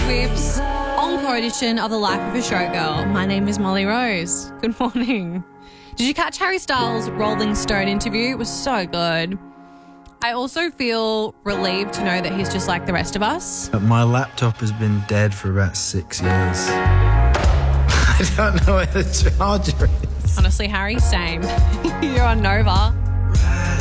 Whips, encore edition of The Life of a Showgirl. My name is Molly Rose. Good morning. Did you catch Harry Styles' Rolling Stone interview? It was so good. I also feel relieved to know that he's just like the rest of us. My laptop has been dead for about 6 years. I don't know where the charger is. Honestly, Harry, same. You're on Nova.